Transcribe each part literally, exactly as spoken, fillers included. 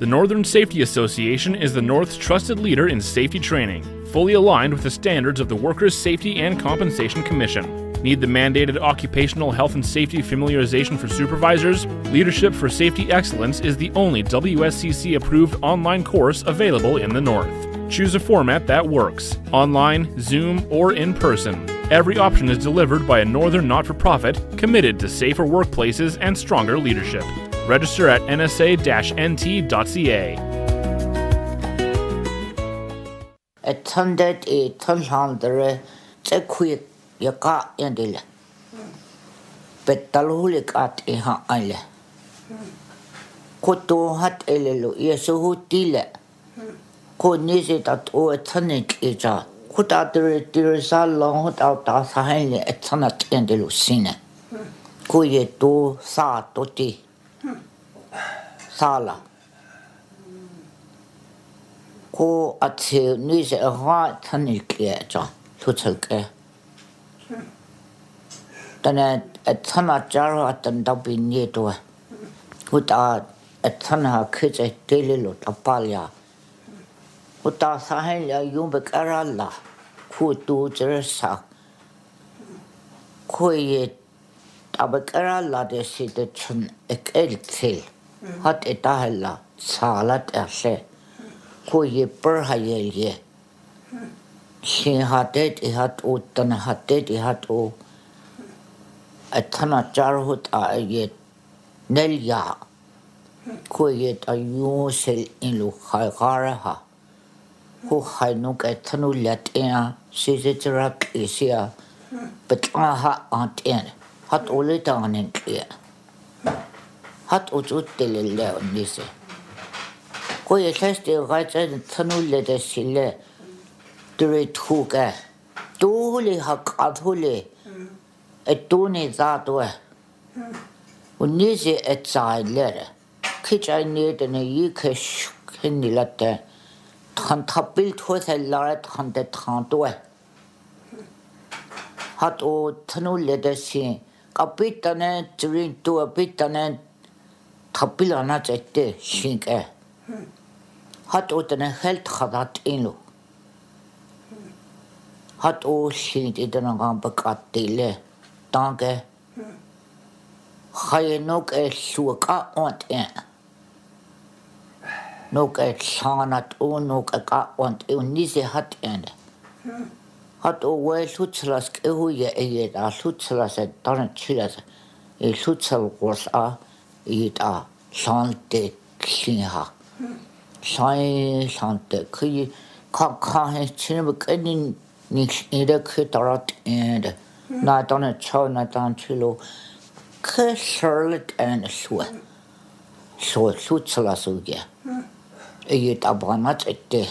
The Northern Safety Association is the North's trusted leader in safety training, fully aligned with the standards of the Workers' Safety and Compensation Commission. Need the mandated occupational health and safety familiarization for supervisors? Leadership for Safety Excellence is the only W S C C-approved online course available in the North. Choose a format that works, online, Zoom, or in person. Every option is delivered by a Northern not-for-profit committed to safer workplaces and stronger leadership. Register at N S A N T dot C A. Attended a Tulhandere, Tequit, Yaka Yandilla. Betalulik at Iha Ile. Koto hat elelo, Yesu Dile. Ko nizit at o attendant eja. Could out the Dirisa long out our Sahili at Sanat and the Lucina. Kuye do sa toti. Sala. Ko at news a heart taniclia, Tutelke. Then at Tana Jarrat and Dobby near to her. Put out at Tana kids a daily lot of Palia. Put out Sahelia Yumbek Aralla. Ku do Jeresa. Koye Tabakara de Sitation Ekeltil. Hot etahella, salat ashe. Koye perhayel ye. She had it, he had utan had it, he had o. A tana jarhut a yet. Nelia. Koyet a yusel in Lukharaha. Who had no get tanu let in, sees it isia. But aha aunt in. Hot only down and clear. Hat ut til leon nisse. Ko je seste gaitsen tanulle de sille. Dure tuga. Dole hak adhule. Et done zadwe. Un nisse et zailere. Kitcha ned en yikesh hinilate. Tan tabil tose laret han de trantwe. Hat o tanulle de sin. Kapitane turin tu apitane. Tapilana jette shinke. Hat o den helt khadat inu. Hat o shint idana gam bakatile. Danke. Khaye nok e suka ont en. Nok e sanat o nok e ka ont e nise hat en. Hat o we sutslas ke hu ye e da sutslas e dan chilas. E sutsal was a Ita Sante Kinha. Sai Sante Ki Kaka has Chinabuk any Nix either Kitarat and not on a chow, not on Chilo. K Charlotte and a sweat. So it suits a lasugia. Eat abanat at day.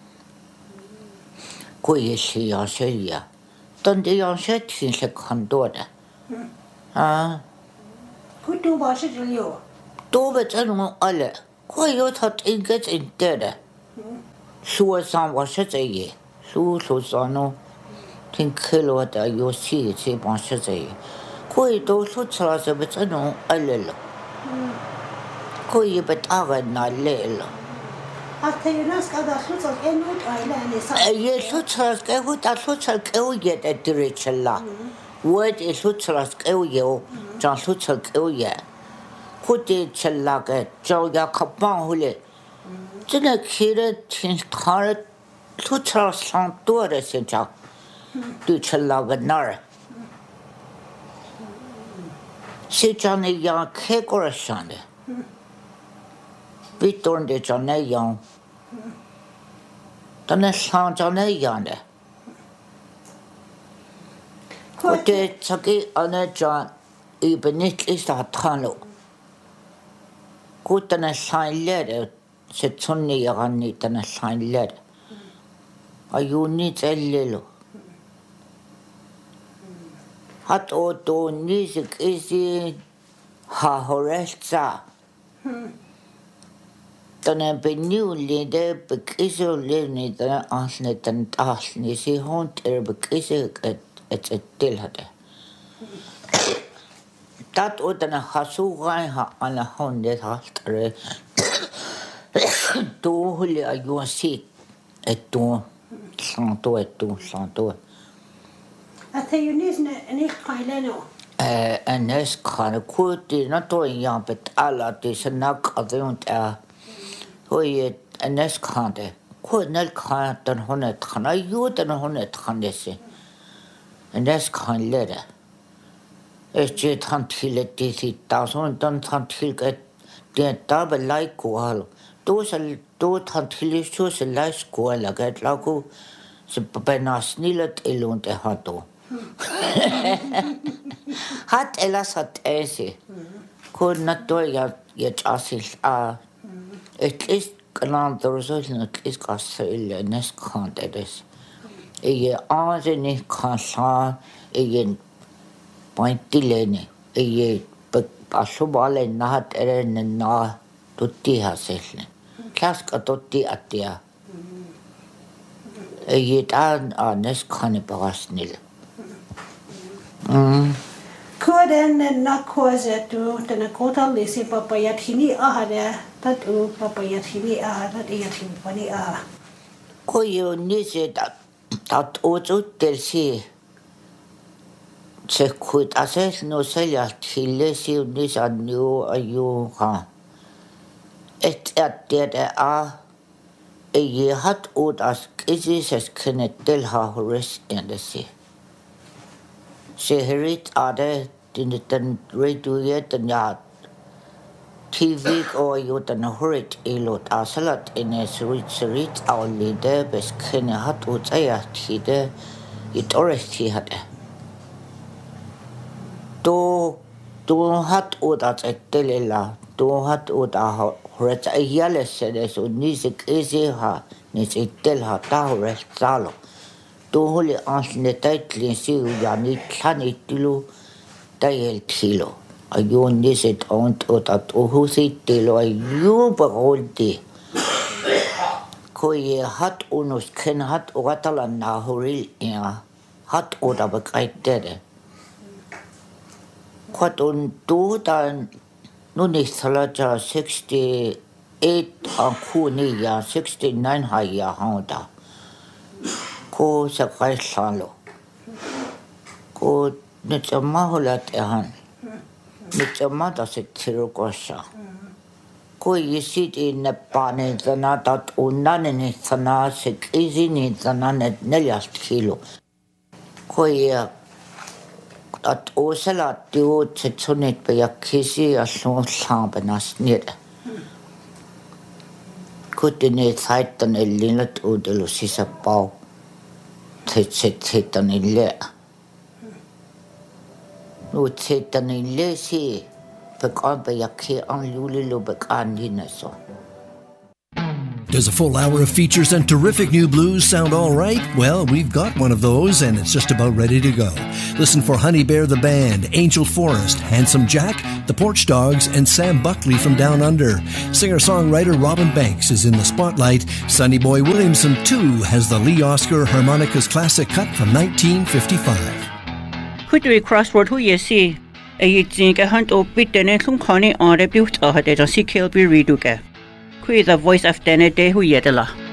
Koyeshi Australia. Don't they on set since a condora? Ah. Who do wash it in you? Dovet and alle. Quite hot in gets in dead. Sure, some wash it a ye. Sue Susano. Think kilo at a you see it, say washes a. Quite those who tell us a bit a no a little. Quite but our not little. I tell you, ask other fruits of any island is a yes, who tells go with that who shall go yet at the Richella. What is who tells go you? John Suchel go yet. Put it chellaga, Joe Yacaban hule. Didn't kill it since Tarret Suchel Saint Dora sent out. Do chellaga nar. See Johnny young cake or a Sunday. We turned it on a young. Then a sound on a yonder. What did Chucky on a John? Even it is a tunnel. Good than a sign letter, said Sonny on it than a sign letter. Are you need a little? Hot auto music is in ha horesta. Then a new leader, because you live in the ansnet and asking, is he haunted because it's a tillhade. Dat utan a hasu gai ha ala honde hastre. tu huli ayu si etu santo etu santo Ate yunis ne ni kaileno. eh enes kan kuti na to yang bet ala de sanak adun ta hoye enes kan de ko nel kan tan honet khana yu tan honet khandese enes kan lera es je tan thile ti si ta son tan tan thil ke de ta ba lai ko hal to sal to tan thile so se lai ko la ke la ko se pa na snilet elon te hato hat elas hat ese kun na to ya ya asil a et is kan der so not is gas il nes kan des e ye age ni kan sa e ye pointilene e ye pa so bale na hat er na tutti hasel klas ka tutti atia e ye tan a nes kan parasnil mm Koden na koze tu tena kota lisi papayat hini ahada tat u papayat hini ahada iyat hini pani ah. Ko yo ni se da dat o zo del si se kut ases no se ya tile si ni sa nu ayu ha et at der a e ye hat o das kisi ses kenne del ha horis in the sea. Se herit ade din den radio yet den ya T V o yo den horit elot asalat in es rit serit au lide bes kenne hat o tsaya tide it oresti hat do do hat o dat etelela do hat o da horit ayale se des o ni se kese ha ni se tel ha ta horit salo do holi ansne taitlin si ya ni tlani tilo tayel kilo ayo ni set ont o tat o husi tilo ayo bagolti ko ye hat unos ken hat o gatala na horil ya hat o da bakaitede kwaton do dan no ni salaja sixty-eight an ku ni ya sixty-nine ha ya hauda ko sa kai salo ko ne chama holat ehan ne chama da se tiro kosa ko yisit in ne pane zana dat unane ne sana se kizi ne zana ne neliast kilo ko ya at osala tio tsunet pe yakisi aso samba nasnir ko tene zeit dan elinat o de lo sisa pau Tsetan ille. No tsetan ille si bekan ba yakhe an luli lo bekan hinaso. Does a full hour of features and terrific new blues sound all right? Well, we've got one of those, and it's just about ready to go. Listen for Honey Bear the Band, Angel Forrest, Handsome Jack, The Porch Dogs, and Sam Buckley from Down Under. Singer-songwriter Robin Banks is in the spotlight. Sonny Boy Williamson, too, has the Lee Oscar Harmonicas Classic cut from nineteen fifty-five. Kutui crossword hu yesi. A yitzing a hunt o bit and a lung conny on a beaut or a C K L B reduke. Who is the voice of Dene de Huyedela?